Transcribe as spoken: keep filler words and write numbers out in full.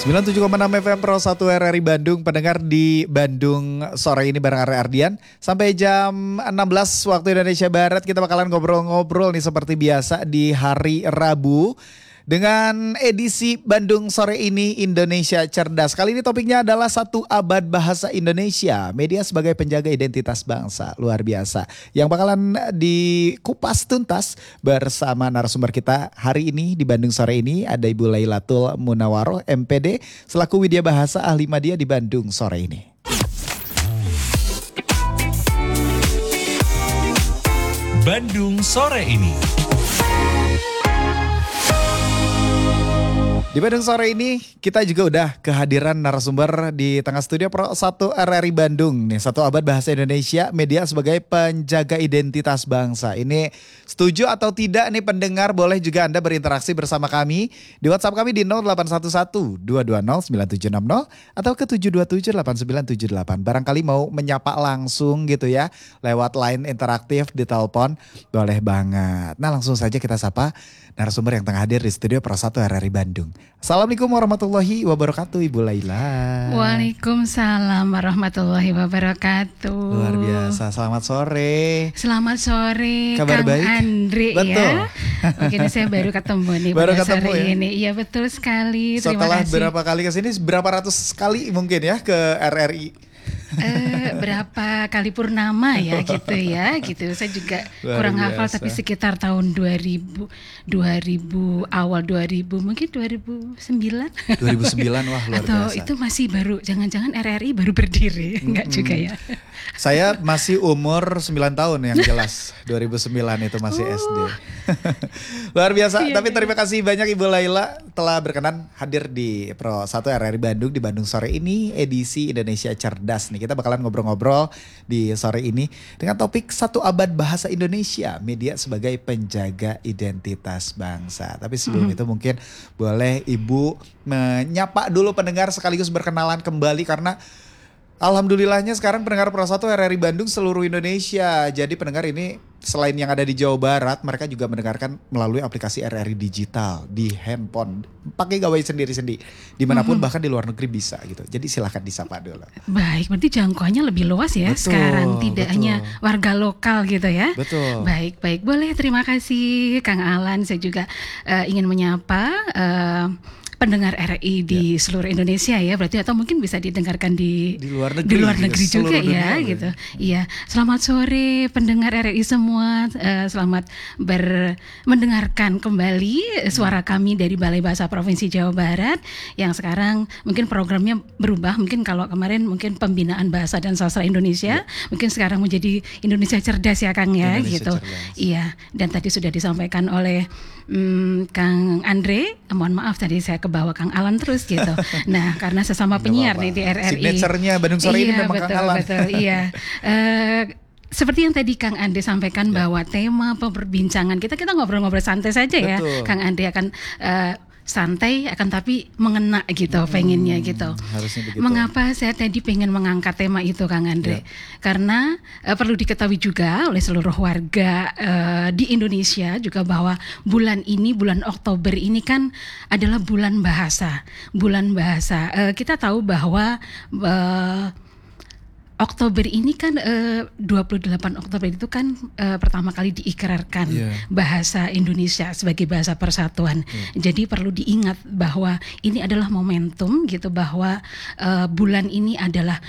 sembilan puluh tujuh koma enam F M Pro satu R R I Bandung, pendengar di Bandung sore ini bareng Arya Ardian. Sampai jam enam belas waktu Indonesia Barat kita bakalan ngobrol-ngobrol nih seperti biasa di hari Rabu. Dengan edisi Bandung sore ini Indonesia Cerdas. Kali ini topiknya adalah satu abad bahasa Indonesia. Media sebagai penjaga identitas bangsa. Luar biasa. Yang bakalan dikupas tuntas bersama narasumber kita hari ini di Bandung sore ini. Ada Ibu Lailatul Munawaroh M P D selaku Widya Bahasa Ahli Madya di Bandung sore ini. Bandung sore ini. Di Bandung sore ini kita juga udah kehadiran narasumber di tengah studio Pro satu R R I Bandung nih, satu abad bahasa Indonesia, media sebagai penjaga identitas bangsa. Ini setuju atau tidak nih pendengar, boleh juga Anda berinteraksi bersama kami di WhatsApp kami di nol delapan satu satu dua dua nol sembilan tujuh enam nol atau ke tujuh dua tujuh delapan sembilan tujuh delapan. Barangkali mau menyapa langsung gitu ya lewat line interaktif di telepon, boleh banget. Nah langsung saja kita sapa narasumber yang tengah hadir di studio Pro satu R R I Bandung. Assalamualaikum warahmatullahi wabarakatuh Ibu Laila. Waalaikumsalam warahmatullahi wabarakatuh. Luar biasa, selamat sore. Selamat sore Kabar Kang baik? Andre. Betul. Ya. Mungkin saya baru ketemu nih Baru pada ketemu sore ya? ini. Iya betul sekali. Terima Setelah kasih. berapa kali kesini, berapa ratus kali mungkin ya ke R R I? Eh, berapa kali purnama ya gitu ya gitu. Saya juga Luar kurang biasa. hafal tapi sekitar tahun dua ribu, dua ribu awal dua ribu, mungkin dua ribu sembilan. dua ribu sembilan wah luar Atau biasa. itu masih baru, jangan-jangan R R I baru berdiri. Enggak juga ya. Saya masih umur sembilan tahun yang jelas. dua ribu sembilan itu masih Oh. S D. Luar biasa. Iya, Tapi iya. terima kasih banyak Ibu Laila telah berkenan hadir di Pro satu R R I Bandung di Bandung sore ini edisi Indonesia Cerdas nih. Kita bakalan ngobrol-ngobrol di sore ini dengan topik satu abad bahasa Indonesia, media sebagai penjaga identitas bangsa. Tapi sebelum Mm-hmm. itu mungkin boleh Ibu menyapa dulu pendengar sekaligus berkenalan kembali karena alhamdulillahnya sekarang pendengar Pro satu R R I Bandung seluruh Indonesia. Jadi pendengar ini selain yang ada di Jawa Barat, mereka juga mendengarkan melalui aplikasi R R I digital di handphone. Pakai gawai sendiri-sendiri. Dimanapun Mhm. bahkan di luar negeri bisa gitu. Jadi silahkan disapa dulu. Baik, berarti jangkauannya lebih luas ya Betul, sekarang, tidak betul. hanya warga lokal gitu ya. Betul. Baik, baik. Boleh, terima kasih Kang Alan. Saya juga eh, ingin menyapa eh, pendengar R R I di seluruh Indonesia ya, berarti atau mungkin bisa didengarkan di Di luar negeri di luar juga, negeri juga, seluruh ya dunia, gitu. Iya, selamat sore pendengar R R I semua. Eh, selamat ber mendengarkan kembali suara kami dari Balai Bahasa Provinsi Jawa Barat yang sekarang mungkin programnya berubah. Mungkin kalau kemarin mungkin pembinaan bahasa dan sastra Indonesia, mungkin sekarang menjadi Indonesia Cerdas ya Kang ya, Indonesia gitu. Cerdas. Iya, dan tadi sudah disampaikan oleh hmm, Kang Andre. Eh, mohon maaf tadi saya kebawa Kang Alan terus gitu. Nah, karena sesama Nggak penyiar apa-apa. nih di R R I. Signature-nya Bandung sore ini Iya, memang betul, Kang Alan. Betul, iya. Eh, seperti yang tadi Kang Andre sampaikan Ya. bahwa tema perbincangan kita kita ngobrol-ngobrol santai saja ya. Betul. Kang Andre akan eh, santai akan tapi mengena gitu, pengennya gitu. Harusnya begitu. Mengapa saya tadi pengen mengangkat tema itu Kang Andre? Ya. Karena eh, perlu diketahui juga oleh seluruh warga eh, di Indonesia juga bahwa bulan ini, bulan Oktober ini kan adalah bulan bahasa. Bulan bahasa. Eh, kita tahu bahwa eh, Oktober ini kan eh, dua puluh delapan Oktober itu kan eh, pertama kali diikrarkan Iya. bahasa Indonesia sebagai bahasa persatuan. Jadi perlu diingat bahwa ini adalah momentum gitu bahwa eh, bulan ini adalah